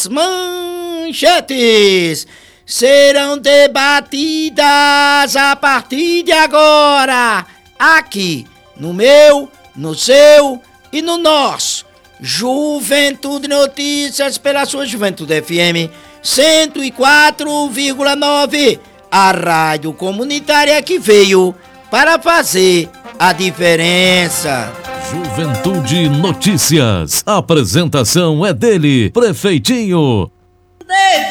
as manchetes serão debatidas a partir de agora, aqui no meu, no seu e no nosso Juventude Notícias pela sua Juventude FM 104,9, a rádio comunitária que veio para fazer a diferença. Juventude Notícias. A apresentação é dele, Prefeitinho